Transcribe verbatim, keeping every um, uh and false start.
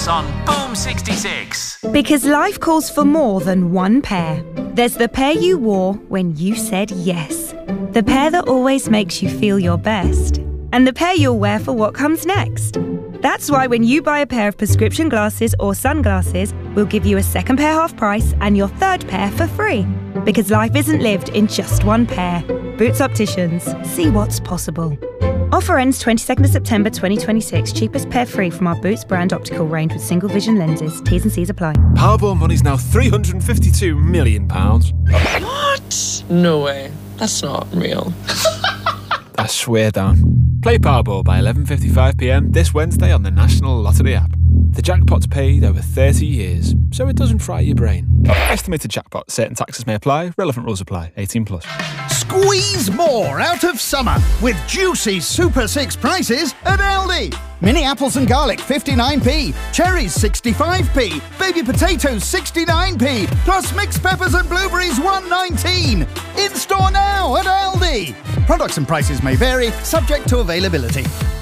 On Boom sixty-six. Because life calls for more than one pair. There's the pair you wore when you said yes. The pair that always makes you feel your best. And the pair you'll wear for what comes next. That's why when you buy a pair of prescription glasses or sunglasses, we'll give you a second pair half price and your third pair for free. Because life isn't lived in just one pair. Boots Opticians. See what's possible. Offer ends twenty-second of September twenty twenty-six. Cheapest pair free from our Boots brand optical range with single vision lenses. T's and C's apply. Powerball money's now three hundred fifty-two million pounds. What? No way. That's not real. I swear down. Play Powerball by eleven fifty-five p m this Wednesday on the National Lottery app. The jackpot's paid over thirty years, so it doesn't fry your brain. Estimated jackpot. Certain taxes may apply. Relevant rules apply. eighteen plus. Squeeze more out of summer with juicy Super six prices at Aldi. Mini apples and garlic fifty-nine p, cherries sixty-five p, baby potatoes sixty-nine p, plus mixed peppers and blueberries one nineteen. In store now at Aldi. Products and prices may vary, subject to availability.